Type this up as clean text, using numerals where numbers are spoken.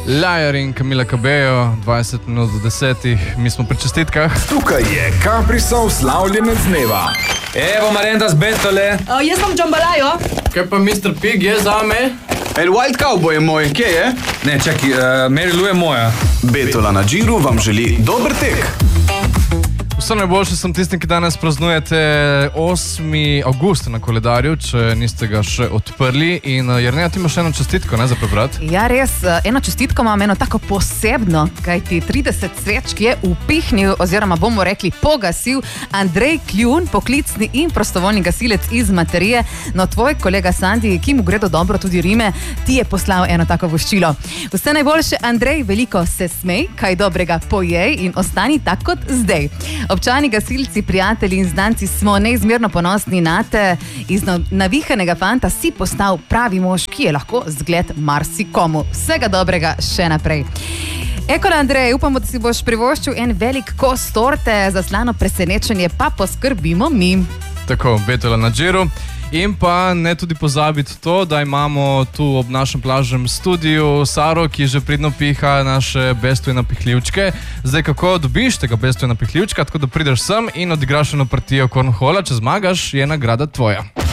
Liar in Camila Cabello, 20 minut do 10, mi smo pri čestitkah. Tukaj je Caprisov slavljenec dneva. Evo Marenda z Betole. Jaz sem Džambalajo. Kaj pa Mr. Pig je zame? El Wild Cowboy je moj, kje je? Ne, čaki, Mary Lou je moja. Betola na Džiru vam želi dober tek. Vse najboljše sem tistim, ki danes praznujete 8. avgust na koledarju, če niste ga še odprli. In Jerneja, ti imaš eno čestitko, ne, za prebrati? Ja, res, eno čestitko imam, eno tako posebno, kajti 30 svečk je upihnil, oziroma bomo rekli pogasil, Andrej Kljun, poklicni in prostovoljni gasilec iz Materije. No, tvoj kolega Sandi, ki mu gredo dobro tudi Rime, ti je poslal eno tako voščilo. Vse najboljše, Andrej, veliko se smej, kaj dobrega pojej in ostani tak kot zdaj. Občani, gasilci, prijatelji in znanci smo neizmerno ponosni na te. Iz navihanega fanta si postal pravi mož, ki je lahko zgled marsikomu. Vsega dobrega še naprej. Ekola Andrej, upamo, da si boš privoščil en velik kos torte, za slano presenečenje pa poskrbimo mi. Tako, Betola na Džiru. In pa ne tudi pozabiti to, da imamo tu ob našem plažnem studiu Saro, ki že pridno piha naše bestvene napihljivčke. Zdaj, kako dobiš tega bestvene napihljivčka, tako da prideš sem in odigraš eno partijo kornhola, če zmagaš, je nagrada tvoja.